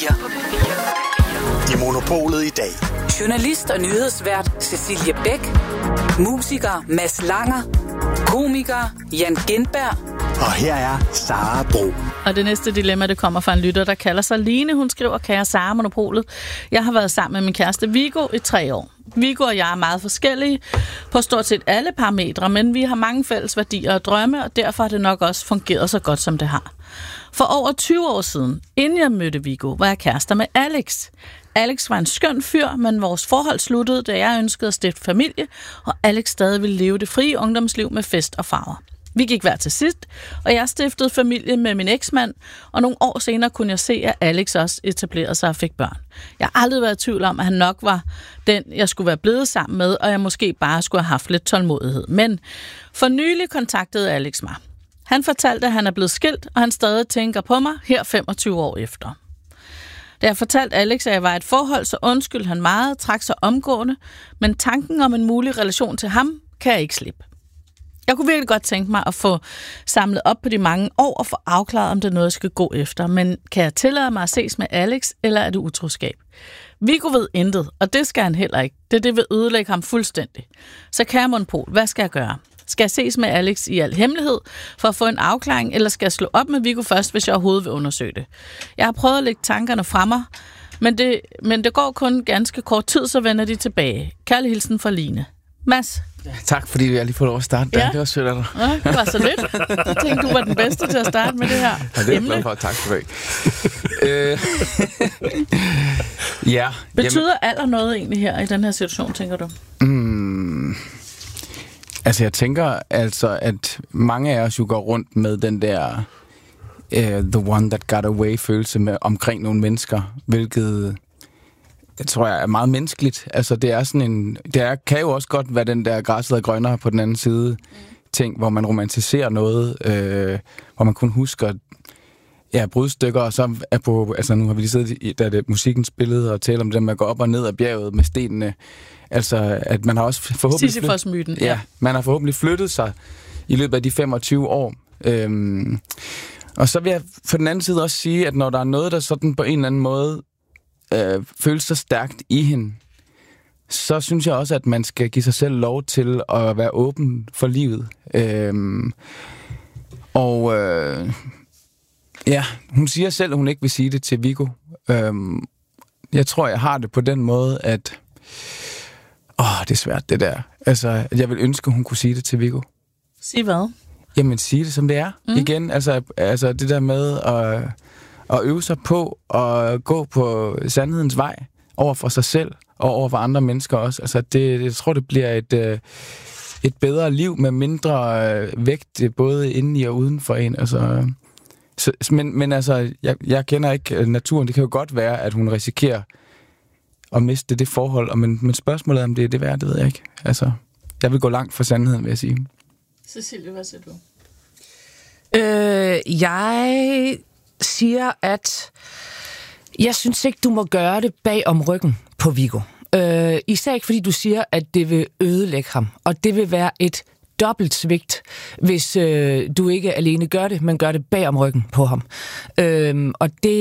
I Monopolet i dag. Journalist og nyhedsvært Cecilie Bæk. Musiker Mads Langer. Komiker Jan Gintberg. Og her er Sara Bro. Og det næste dilemma, det kommer fra en lytter, der kalder sig Line. Hun skriver, kære Sara Monopolet. Jeg har været sammen med min kæreste Viggo i 3 år. Viggo og jeg er meget forskellige på stort set alle parametre, men vi har mange fælles værdier og drømme, og derfor har det nok også fungeret så godt, som det har. For over 20 år siden, inden jeg mødte Viggo, var jeg kærester med Alex. Alex var en skøn fyr, men vores forhold sluttede, da jeg ønskede at stifte familie, og Alex stadig ville leve det frie ungdomsliv med fest og farver. Vi gik hver til sidst, og jeg stiftede familie med min eksmand, og nogle år senere kunne jeg se, at Alex også etablerede sig og fik børn. Jeg har aldrig været i tvivl om, at han nok var den, jeg skulle være blevet sammen med, og jeg måske bare skulle have haft lidt tålmodighed. Men for nylig kontaktede Alex mig. Han fortalte, at han er blevet skilt, og han stadig tænker på mig her 25 år efter. Da jeg fortalte Alex, at jeg var i et forhold, så undskyldte han meget, trak sig omgående, men tanken om en mulig relation til ham kan jeg ikke slippe. Jeg kunne virkelig godt tænke mig at få samlet op på de mange år og få afklaret, om det er noget, jeg skal gå efter. Men kan jeg tillade mig at ses med Alex, eller er det utroskab? Viggo ved intet, og det skal han heller ikke. Det vil ødelægge ham fuldstændig. Så kære Monopol, hvad skal jeg gøre? Skal jeg ses med Alex i al hemmelighed for at få en afklaring, eller skal jeg slå op med Viggo først, hvis jeg overhovedet vil undersøge det? Jeg har prøvet at lægge tankerne fra mig, men det går kun ganske kort tid, så vender de tilbage. Kærlig hilsen fra Line. Mads? Ja, tak, fordi jeg lige får lov at starte der. Ja. Det var sødt af dig. Ja, det var så lidt. Jeg tænkte, du var den bedste til at starte med det her ja, det er emne. jeg for. Tak for det. Ja. Betyder alder noget egentlig her i den her situation, tænker du? Altså, jeg tænker altså, at mange af os jo går rundt med den der the one that got away følelse med omkring nogle mennesker, hvilket jeg tror jeg er meget menneskeligt. Altså, det er sådan en... kan jo også godt være den der græsset er grønnere på den anden side ting, hvor man romantiserer noget, hvor man kun husker brudstykker, og så er på... Altså, nu har vi lige siddet, da det musikken spillede, og talt om det med at gå op og ned ad bjerget med stenene. Altså, at man har også forhåbentlig... Sisyfos-myten. Ja, man har forhåbentlig flyttet sig i løbet af de 25 år. Og så vil jeg på den anden side også sige, at når der er noget, der sådan på en eller anden måde føles så stærkt i hende, så synes jeg også, at man skal give sig selv lov til at være åben for livet. Hun siger selv, at hun ikke vil sige det til Viggo. Jeg tror, jeg har det på den måde, at det er svært det der. Altså, at jeg vil ønske, at hun kunne sige det til Viggo. Sig hvad? Jamen, sige det som det er. Igen, altså det der med at øve sig på at gå på sandhedens vej over for sig selv og over for andre mennesker også. Altså, jeg tror, det bliver et bedre liv med mindre vægt, både inde i og uden for en. Altså, men altså, jeg kender ikke naturen. Det kan jo godt være, at hun risikerer at miste det forhold. Men spørgsmålet om det er værd, det ved jeg ikke. Altså, jeg vil gå langt for sandheden, vil jeg sige. Cecilie, hvad siger du? Jeg siger, at jeg synes ikke, du må gøre det bag om ryggen på Viggo. Især ikke, fordi du siger, at det vil ødelægge ham. Og det vil være et dobbelt svigt, hvis du ikke alene gør det, men gør det bag om ryggen på ham. Og det